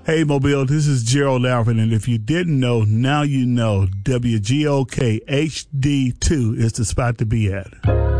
Hey, Mobile, this is Gerald Alvin, and if you didn't know, now you know WGOK HD2 is the spot to be at.